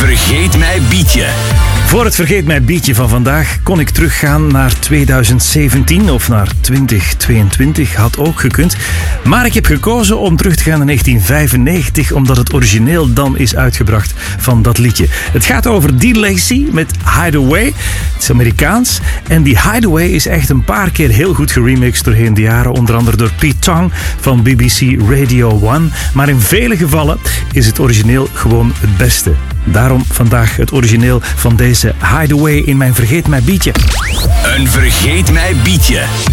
Vergeet mij bietje. Voor het Vergeet mij bietje van vandaag kon ik teruggaan naar 2017 of naar 2022, had ook gekund. Maar ik heb gekozen om terug te gaan naar 1995, omdat het origineel dan is uitgebracht van dat liedje. Het gaat over Dean Lacey met Hideaway. Het is Amerikaans en die Hideaway is echt een paar keer heel goed geremixed doorheen de jaren. Onder andere door Pete Tong van BBC Radio 1. Maar in vele gevallen is het origineel gewoon het beste. Daarom vandaag het origineel van deze Hideaway in mijn Vergeet mij bietje. Een Vergeet mij bietje.